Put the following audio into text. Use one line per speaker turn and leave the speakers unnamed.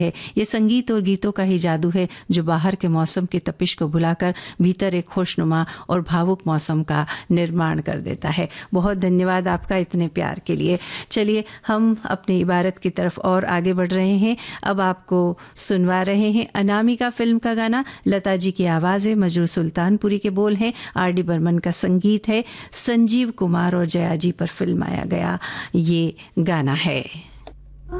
है। ये संगीत और गीतों का ही जादू है जो बाहर के मौसम की तपिश को भुलाकर भीतर एक खुशनुमा और भावुक मौसम का निर्माण कर देता है। बहुत धन्यवाद आपका इतने प्यार के लिए। चलिए हम अपनी इबारत की तरफ और आगे बढ़ रहे हैं। अब आपको सुनवा रहे हैं अनामिका फिल्म का गाना। लता जी की आवाज़ है, मजरू सुल्तानपुरी के बोल हैं, आर.डी. बर्मन का संगीत है, संजीव कुमार और जया जी पर फिल्माया गया ये गाना है।